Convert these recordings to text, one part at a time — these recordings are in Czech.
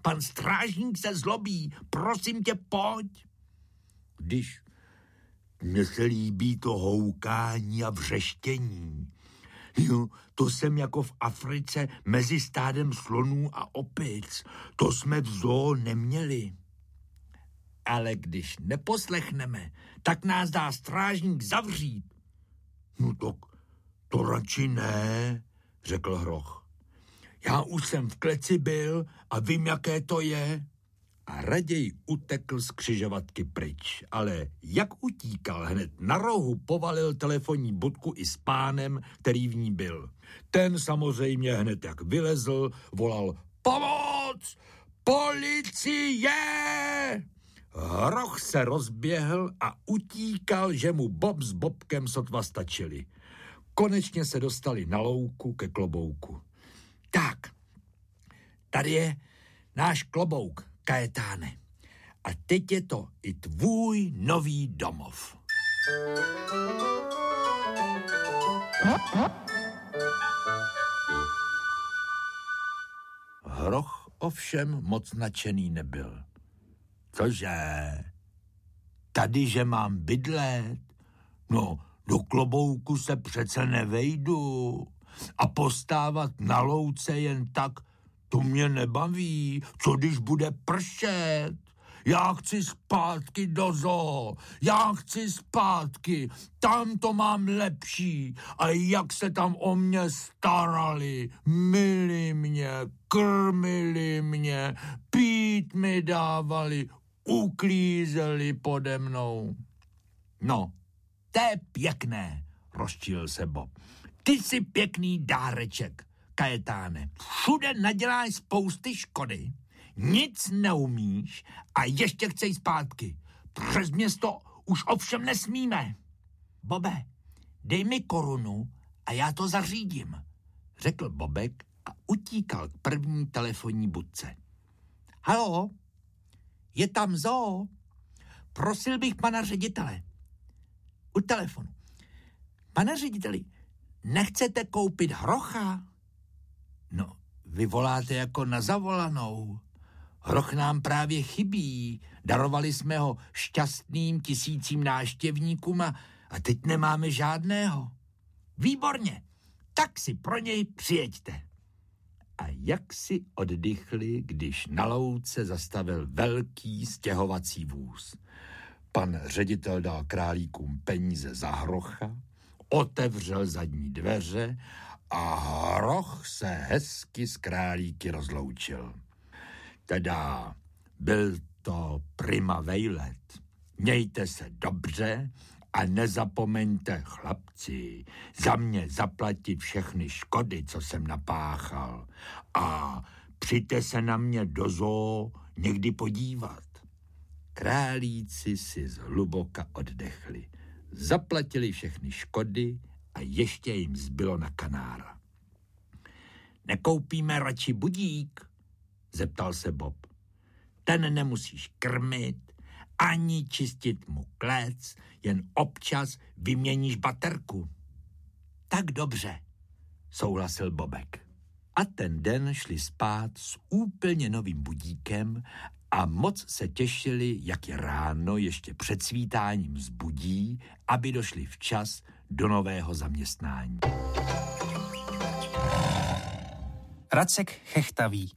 pan strážník se zlobí, prosím tě, pojď. Když mně se líbí to houkání a vřeštění. Jo, to jsem jako v Africe mezi stádem slonů a opic. To jsme v zoo neměli. Ale když neposlechneme, tak nás dá strážník zavřít. No tak to radši ne, řekl Hroch. Já už jsem v kleci byl a vím, jaké to je. A raději utekl z křižovatky pryč, ale jak utíkal, hned na rohu povalil telefonní budku i s pánem, který v ní byl. Ten samozřejmě hned jak vylezl, volal pomoc! Policie! Hroch se rozběhl a utíkal, že mu Bob s Bobkem sotva stačili. Konečně se dostali na louku ke klobouku. Tak, tady je náš klobouk, Kajetáne. A teď je to i tvůj nový domov. Hroch ovšem moc nadšený nebyl. Cože? Tady, že mám bydlet? No, do klobouku se přece nevejdu. A postávat na louce jen tak, to mě nebaví. Co když bude pršet? Já chci zpátky do zoo. Já chci zpátky. Tam to mám lepší. A jak se tam o mě starali. Mili mě, krmili mě, pít mi dávali, uklízeli pode mnou. No, to je pěkné, rozčílil se Bob. Ty jsi pěkný dáreček, Kajetáne. Všude naděláš spousty škody, nic neumíš a ještě chceš zpátky. Přes město už ovšem nesmíme. Bobe, dej mi korunu a já to zařídím, řekl Bobek a utíkal k první telefonní budce. Haló, je tam zoo? Prosil bych pana ředitele. U telefonu. Pane řediteli, nechcete koupit Hrocha? No, vy voláte jako na zavolanou. Hroch nám právě chybí. Darovali jsme ho šťastným 1000 návštěvníkům a teď nemáme žádného. Výborně, tak si pro něj přijeďte. A jak si oddychli, když na louce zastavil velký stěhovací vůz. Pan ředitel dal králíkům peníze za Hrocha, otevřel zadní dveře a Hroch se hezky s králíky rozloučil. Teda byl to prima vejlet. Mějte se dobře a nezapomeňte, chlapci, za mě zaplatit všechny škody, co jsem napáchal. A přijďte se na mě do zoo někdy podívat. Králíci si zhluboka oddechli. Zaplatili všechny škody a ještě jim zbylo na kanára. Nekoupíme radši budík? Zeptal se Bob. Ten nemusíš krmit, ani čistit mu klec, jen občas vyměníš baterku. Tak dobře, souhlasil Bobek. A ten den šli spát s úplně novým budíkem a moc se těšili, jak je ráno ještě před svítáním zbudí, aby došli včas do nového zaměstnání. Racek chechtavý.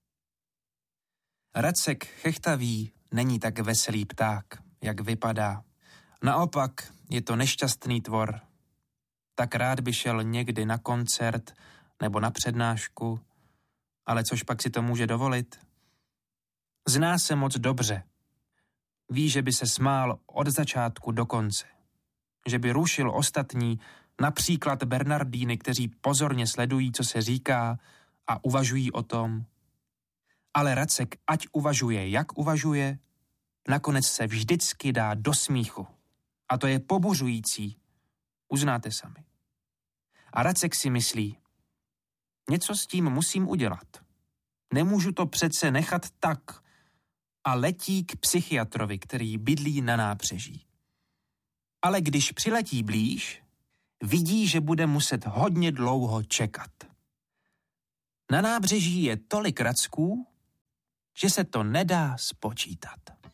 Racek chechtavý není tak veselý pták, jak vypadá. Naopak je to nešťastný tvor. Tak rád by šel někdy na koncert nebo na přednášku, ale což pak si to může dovolit? Zná se moc dobře. Ví, že by se smál od začátku do konce. Že by rušil ostatní, například Bernardíny, kteří pozorně sledují, co se říká a uvažují o tom. Ale Racek, ať uvažuje, jak uvažuje, nakonec se vždycky dá do smíchu. A to je pobuřující. Uznáte sami. A Racek si myslí, něco s tím musím udělat. Nemůžu to přece nechat tak. A letí k psychiatrovi, který bydlí na nábřeží. Ale když přiletí blíž, vidí, že bude muset hodně dlouho čekat. Na nábřeží je tolik racků, že se to nedá spočítat.